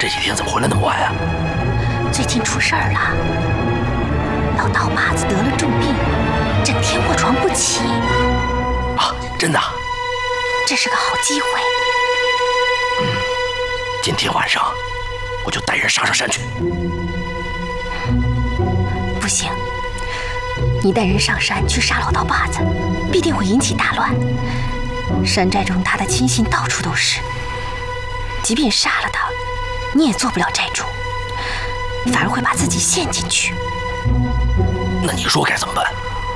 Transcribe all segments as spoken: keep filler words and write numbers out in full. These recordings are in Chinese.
这几天怎么回来那么晚啊？ 最近出事儿了，老刀把子得了重病，整天卧床不起。 啊，真的？ 这是个好机会。 嗯，今天晚上我就带人上上山去。 不行，你带人上山去杀老刀把子，必定会引起大乱。山寨中他的亲信到处都是，即便杀了他，你也做不了寨主，反而会把自己陷进去。 那你说该怎么办？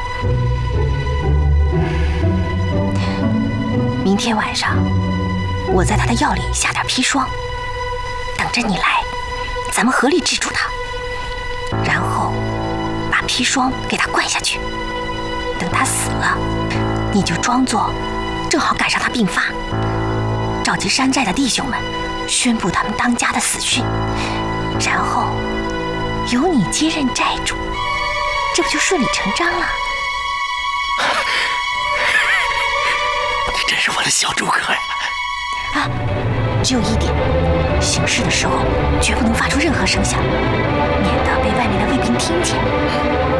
明天晚上，我在他的药里下点砒霜，等着你来，咱们合力制住他，然后把砒霜给他灌下去。等他死了，你就装作正好赶上他病发，召集山寨的弟兄们，宣布他们当家的死讯，然后由你接任寨主，这不就顺理成章了？ 你真是我的小诸葛呀！ 啊，只有一点，行事的时候绝不能发出任何声响，免得被外面的卫兵听见。